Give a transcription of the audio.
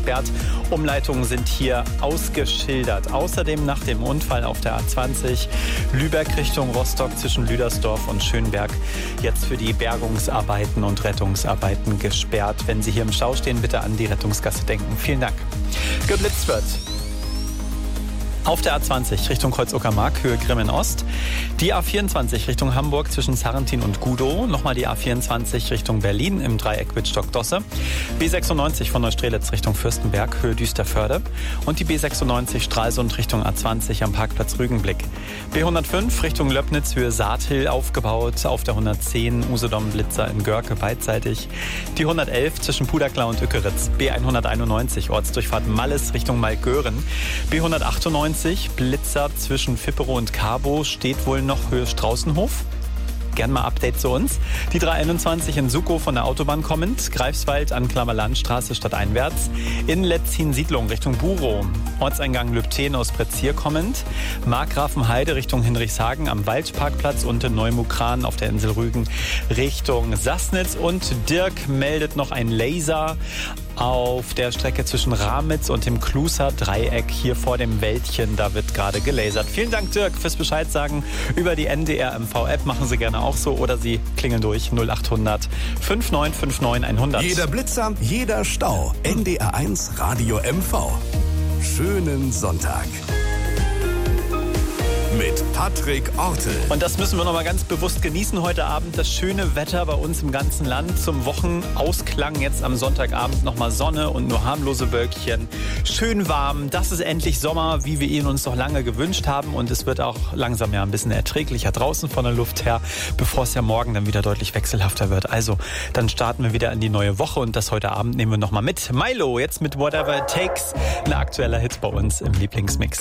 gesperrt. Umleitungen sind hier ausgeschildert. Außerdem nach dem Unfall auf der A20 Lübeck Richtung Rostock zwischen Lüdersdorf und Schönberg jetzt für die Bergungsarbeiten und Rettungsarbeiten gesperrt. Wenn Sie hier im Stau stehen, bitte an die Rettungsgasse denken. Vielen Dank. Geblitzt wird auf der A20 Richtung Kreuz-Uckermark, Höhe Grimmen Ost. Die A24 Richtung Hamburg zwischen Sarrentin und Gudow. Nochmal die A24 Richtung Berlin im Dreieck Wittstock-Dosse. B96 von Neustrelitz Richtung Fürstenberg, Höhe Düsterförde. Und die B96 Stralsund Richtung A20 am Parkplatz Rügenblick. B105 Richtung Löbnitz, Höhe Saathill aufgebaut. Auf der 110 Usedom-Blitzer in Görke beidseitig. Die 111 zwischen Puderklar und Ückeritz. B191 Ortsdurchfahrt Malles Richtung Malgören. B198 Blitzer zwischen Fippero und Cabo, steht wohl noch Höhe Straußenhof. Gern mal Update zu uns. Die 321 in Suckow von der Autobahn kommend. Greifswald an Klammerlandstraße stadteinwärts. In Letzin-Siedlung Richtung Burow. Ortseingang Lübten aus Prezier kommend. Markgrafenheide Richtung Hinrichshagen am Waldparkplatz und in Neumukran auf der Insel Rügen Richtung Sassnitz. Und Dirk meldet noch ein Laser auf der Strecke zwischen Ramitz und dem Kluser Dreieck hier vor dem Wäldchen. Da wird gerade gelasert. Vielen Dank, Dirk, fürs Bescheid sagen über die NDR MV-App. Machen Sie gerne auch so oder Sie klingeln durch 0800 5959 100. Jeder Blitzer, jeder Stau. NDR1 Radio MV. Schönen Sonntag. Mit Patrick Ortel. Und das müssen wir noch mal ganz bewusst genießen heute Abend. Das schöne Wetter bei uns im ganzen Land zum Wochenausklang. Jetzt am Sonntagabend noch mal Sonne und nur harmlose Wölkchen. Schön warm. Das ist endlich Sommer, wie wir ihn uns noch lange gewünscht haben. Und es wird auch langsam ja ein bisschen erträglicher draußen von der Luft her, bevor es ja morgen dann wieder deutlich wechselhafter wird. Also, dann starten wir wieder in die neue Woche und das heute Abend nehmen wir noch mal mit. Milo, jetzt mit Whatever It Takes. Ein aktueller Hit bei uns im Lieblingsmix.